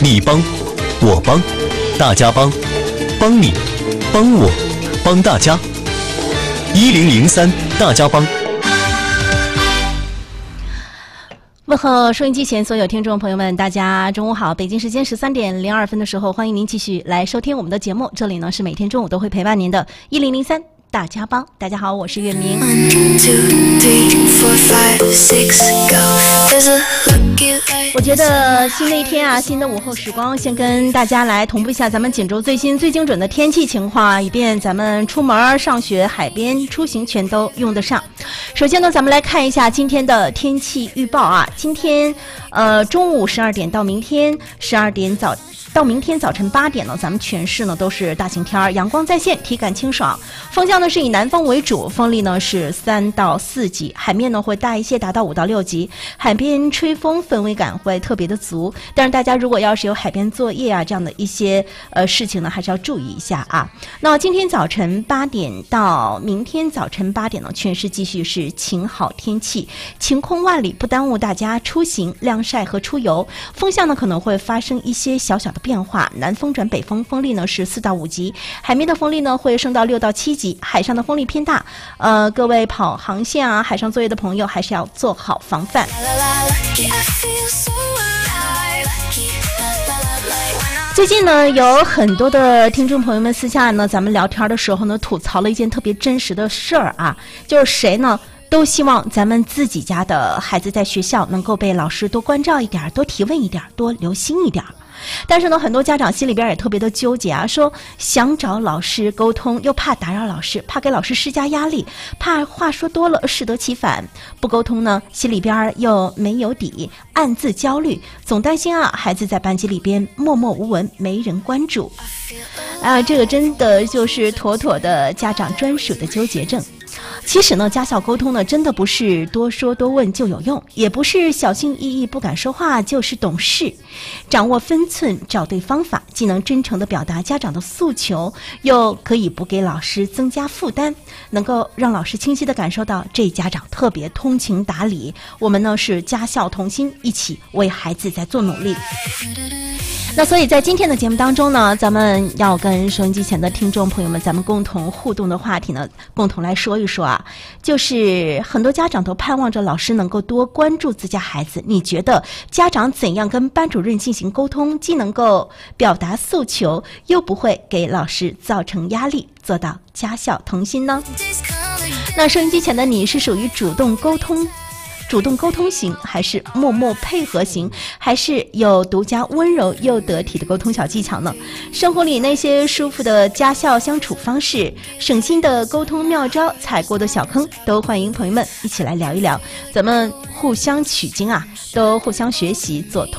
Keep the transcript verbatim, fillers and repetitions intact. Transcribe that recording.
你帮，我帮，大家帮，帮你，帮我，帮大家。一零零三大家帮。 问候收音机前所有听众朋友们，大家中午好！北京时间十三点零二分的时候，欢迎您继续来收听我们的节目。这里呢是每天中午都会陪伴您的一零零三大家帮。大家好，我是月明。我觉得新的一天啊，新的午后时光，先跟大家来同步一下咱们锦州最新最精准的天气情况啊，以便咱们出门上学、海边出行全都用得上。首先呢，咱们来看一下今天的天气预报啊。今天呃中午十二点到明天十二点早到明天早晨八点呢，咱们全市呢都是大晴天，阳光在线，体感清爽。风向呢是以南风为主，风力呢是三到四级，海面呢会大一些，达到五到六级。海边吹风，氛围感会特别的足。但是大家如果要是有海边作业啊这样的一些呃事情呢，还是要注意一下啊。那今天早晨八点到明天早晨八点呢，全市继续是晴好天气，晴空万里，不耽误大家出行、晾晒和出游。风向呢可能会发生一些小小的变化，南风转北风，风力呢是四到五级，海面的风力呢会升到六到七级，海上的风力偏大。呃，各位跑航线啊、海上作业的朋友，还是要做好防范。最近呢，有很多的听众朋友们私下呢，咱们聊天的时候呢，吐槽了一件特别真实的事儿啊，就是谁呢？都希望咱们自己家的孩子在学校能够被老师多关照一点，多提问一点，多留心一点。但是呢，很多家长心里边也特别的纠结啊，说想找老师沟通，又怕打扰老师，怕给老师施加压力，怕话说多了适得其反。不沟通呢，心里边又没有底，暗自焦虑，总担心啊孩子在班级里边默默无闻，没人关注。啊，这个真的就是妥妥的家长专属的纠结症。其实呢，家校沟通呢，真的不是多说多问就有用，也不是小心翼翼不敢说话就是懂事。掌握分寸，找对方法，既能真诚地表达家长的诉求，又可以不给老师增加负担，能够让老师清晰地感受到这家长特别通情达理。我们呢是家校同心，一起为孩子在做努力。那所以在今天的节目当中呢，咱们要跟收音机前的听众朋友们，咱们共同互动的话题呢，共同来说一说啊，就是很多家长都盼望着老师能够多关注自家孩子。你觉得家长怎样跟班主任进行沟通，既能够表达诉求，又不会给老师造成压力，做到家校同心呢？那收音机前的你是属于主动沟通主动沟通型，还是默默配合型，还是有独家温柔又得体的沟通小技巧呢？生活里那些舒服的家校相处方式，省心的沟通妙招，踩过的小坑，都欢迎朋友们一起来聊一聊，咱们互相取经啊，都互相学习，做同